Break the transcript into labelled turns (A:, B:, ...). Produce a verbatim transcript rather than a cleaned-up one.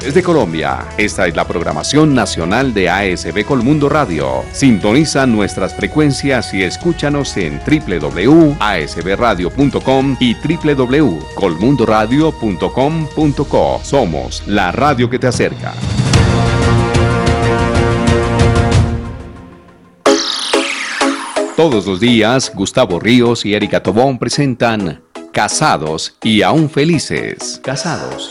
A: partes de Colombia. Esta es la programación nacional de A S B Colmundo Radio. Sintoniza nuestras frecuencias y escúchanos en w w w punto a s b radio punto com y w w w punto colmundo radio punto com punto co. Somos la radio que te acerca. Todos los días, Gustavo Ríos y Erika Tobón presentan Casados y aún felices. Casados